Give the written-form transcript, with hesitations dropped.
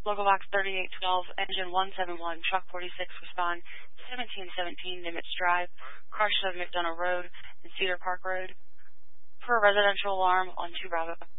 Local box 3812, engine 171, truck 46, respond 1717 Nimitz Drive, Carson McDonough Road, and Cedar Park Road. For a residential alarm on 2 Bravo.